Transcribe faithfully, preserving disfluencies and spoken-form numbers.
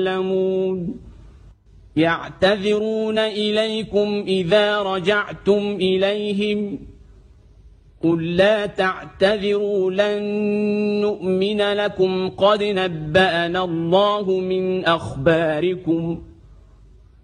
يعلمون يعتذرون إليكم إذا رجعتم إليهم قل لا تعتذروا لن نؤمن لكم قد نبأنا الله من أخباركم